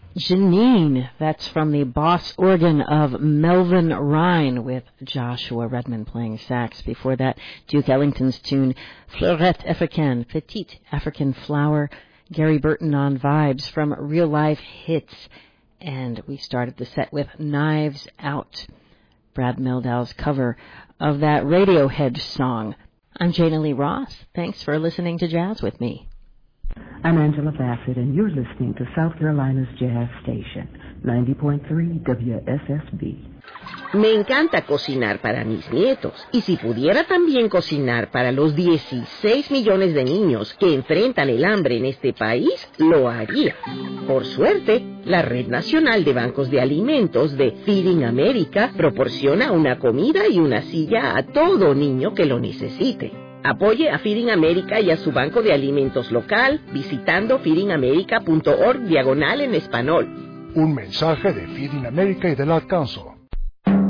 Janine, that's from the Boss organ of Melvin Rhine with Joshua Redman playing sax. Before that, Duke Ellington's tune, Fleurette Africaine, Petite African Flower, Gary Burton on vibes from Real Life Hits. And we started the set with Knives Out, Brad Meldau's cover of that Radiohead song. I'm Jana Lee Ross. Thanks for listening to Jazz with me. I'm Angela Bassett, and you're listening to South Carolina's Jazz Station, 90.3 WSSB. Me encanta cocinar para mis nietos, y si pudiera también cocinar para los 16 millones de niños que enfrentan el hambre en este país, lo haría. Por suerte, la Red Nacional de Bancos de Alimentos de Feeding America proporciona una comida y una silla a todo niño que lo necesite. Apoye a Feeding America y a su banco de alimentos local visitando feedingamerica.org/en español. Un mensaje de Feeding America y del Ad Council.